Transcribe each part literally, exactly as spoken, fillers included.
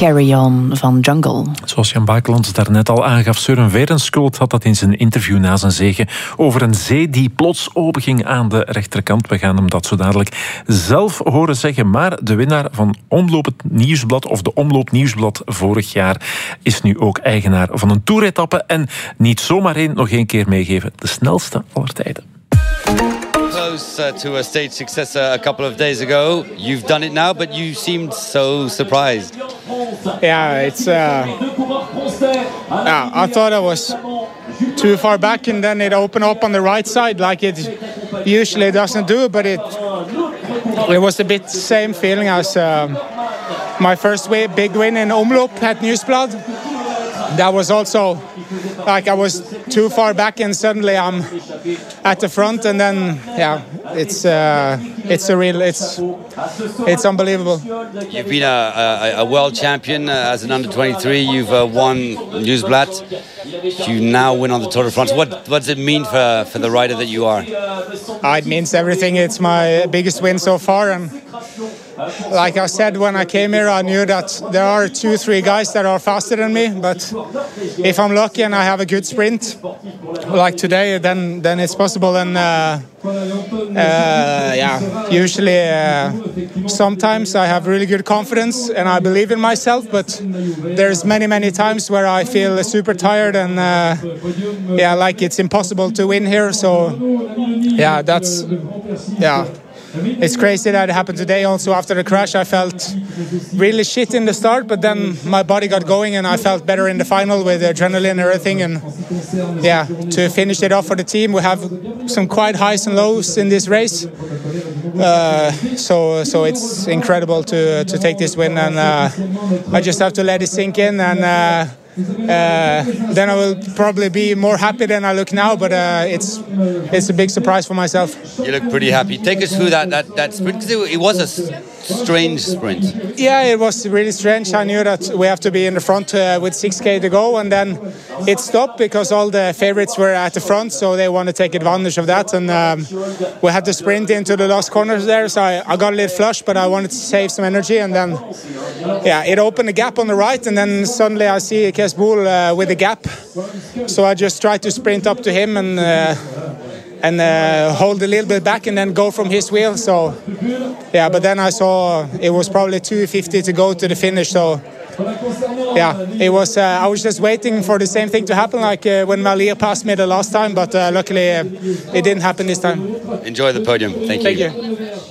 Carry On van Jungle. Zoals Jan Bakelands daarnet al aangaf, Søren Werenskjold had dat in zijn interview na zijn zege over een zee die plots openging aan de rechterkant. We gaan hem dat zo dadelijk zelf horen zeggen. Maar de winnaar van Omloop het Nieuwsblad, of de Omloop Nieuwsblad vorig jaar, is nu ook eigenaar van een toeretappe. En niet zomaar één, nog één keer meegeven. De snelste aller tijden. Close uh, to a stage success uh, a couple of days ago. You've done it now, but you seemed so surprised. Yeah, it's. Uh, yeah, I thought I was too far back, and then it opened up on the right side, like it usually doesn't do. But it, it was a bit same feeling as uh, my first way, big win in Omloop at Nieuwsblad. That was also like I was too far back, and suddenly I'm at the front, and then yeah, it's uh, it's a real it's it's unbelievable. You've been a, a, a world champion uh, as an under twenty-three. You've uh, won Nieuwsblad. You now win on the Tour de France. What what does it mean for for the rider that you are? Uh, it means everything. It's my biggest win so far, and like I said when I came here, I knew that there are two, three guys that are faster than me. But if I'm lucky and I have a good sprint, like today, then then it's possible. And uh, uh, yeah, usually, uh, sometimes I have really good confidence and I believe in myself. But there's many, many times where I feel super tired and uh, yeah, like it's impossible to win here. So yeah, that's yeah. It's crazy that it happened today. Also after the crash I felt really shit in the start, but then my body got going and I felt better in the final with adrenaline and everything. And yeah, to finish it off for the team, we have some quite highs and lows in this race. Uh, so so it's incredible to to take this win, and uh, I just have to let it sink in, and uh, Uh, then I will probably be more happy than I look now, but uh, it's it's a big surprise for myself. You look pretty happy. Take us through that that, that sprint, because it, it was a s- strange sprint. Yeah, it was really strange. I knew that we have to be in the front uh, with six K to go, and then it stopped because all the favorites were at the front, so they want to take advantage of that. And um, we had to sprint into the last corners there, so I, I got a little flush, but I wanted to save some energy. And then, yeah, it opened a gap on the right, and then suddenly I see Kees Bol uh, with a gap. So I just tried to sprint up to him and uh, and uh, hold a little bit back and then go from his wheel. So yeah, but then I saw it was probably two fifty to go to the finish. So yeah, it was. Uh, I was just waiting for the same thing to happen, like uh, when Malia passed me the last time. But uh, luckily, uh, it didn't happen this time. Enjoy the podium. Thank you. Thank you.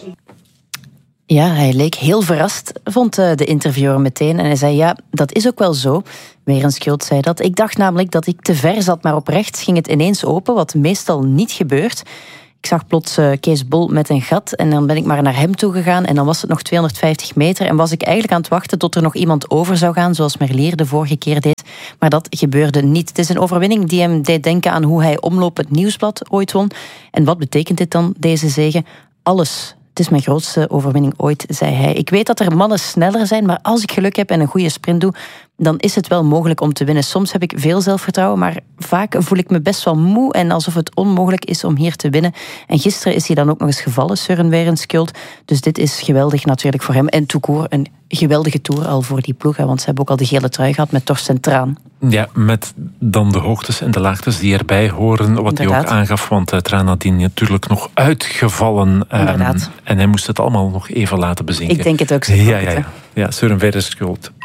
Ja, hij leek heel verrast, vond de interviewer meteen. En hij zei, ja, dat is ook wel zo. Werenskjold zei dat. Ik dacht namelijk dat ik te ver zat, maar op rechts ging het ineens open, wat meestal niet gebeurt. Ik zag plots uh, Kees Bol met een gat en dan ben ik maar naar hem toe gegaan en dan was het nog tweehonderdvijftig meter en was ik eigenlijk aan het wachten tot er nog iemand over zou gaan, zoals Merlier de vorige keer deed. Maar dat gebeurde niet. Het is een overwinning die hem deed denken aan hoe hij Omloop het Nieuwsblad ooit won. En wat betekent dit dan, deze zege? Alles. Het is mijn grootste overwinning ooit, zei hij. Ik weet dat er mannen sneller zijn, maar als ik geluk heb en een goede sprint doe, dan is het wel mogelijk om te winnen. Soms heb ik veel zelfvertrouwen, maar vaak voel ik me best wel moe en alsof het onmogelijk is om hier te winnen. En gisteren is hij dan ook nog eens gevallen, Søren Werenskjold. Dus dit is geweldig natuurlijk voor hem. En tout court, een geweldige tour al voor die ploeg, want ze hebben ook al de gele trui gehad met Torsten Traan. Ja, met dan de hoogtes en de laagtes die erbij horen, wat Inderdaad. hij ook aangaf, want uh, Traan had die natuurlijk nog uitgevallen. Um, en hij moest het allemaal nog even laten bezinken. Ik denk het ook zo. Ja, ja, ja. ja Søren Werenskjold